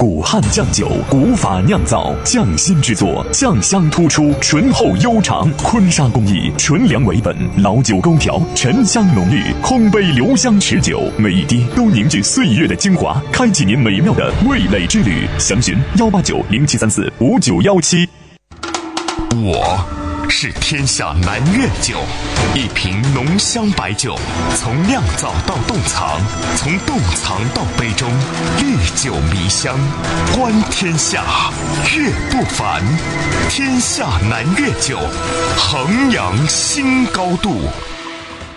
古汉酱酒，古法酿造，匠心制作，酱香突出，醇厚悠长。坤沙工艺，纯粮为本，老酒勾调，沉香浓郁，烘焙留香持久，每一滴都凝聚岁月的精华，开启您美妙的味蕾之旅。详询18907345917。 我是天下南粤酒，一瓶浓香白酒，从酿造到冻藏，从冻藏到杯中，历久弥香，观天下，乐不凡。天下南粤酒，衡阳新高度。